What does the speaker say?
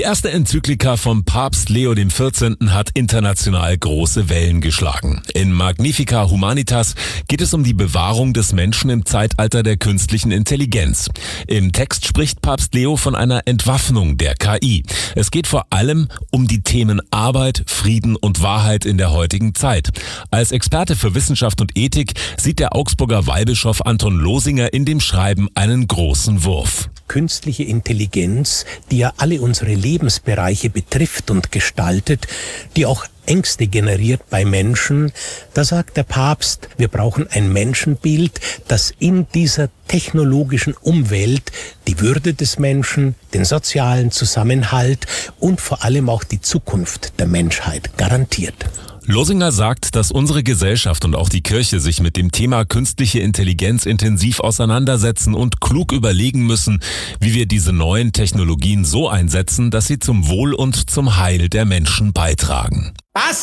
erste Enzyklika vom Papst Leo XIV. Hat international große Wellen geschlagen. In Magnificat Humanitas geht es um die Bewahrung des Menschen im Zeitalter der künstlichen Intelligenz. Im Text spricht Papst Leo von einer Entwaffnung der KI. Es geht vor allem um die Themen Arbeit, Frieden und Wahrheit in der heutigen Zeit. Als Experte für Wissenschaft und Ethik sieht der Augsburger Weihbischof Anton Losinger in dem Schreiben einen großen Wurf. Künstliche Intelligenz, die ja alle unsere Lebensbereiche betrifft und gestaltet, die auch Ängste generiert bei Menschen, da sagt der Papst, wir brauchen ein Menschenbild, das in dieser technologischen Umwelt die Würde des Menschen, den sozialen Zusammenhalt und vor allem auch die Zukunft der Menschheit garantiert. Losinger sagt, dass unsere Gesellschaft und auch die Kirche sich mit dem Thema künstliche Intelligenz intensiv auseinandersetzen und klug überlegen müssen, wie wir diese neuen Technologien so einsetzen, dass sie zum Wohl und zum Heil der Menschen beitragen. Was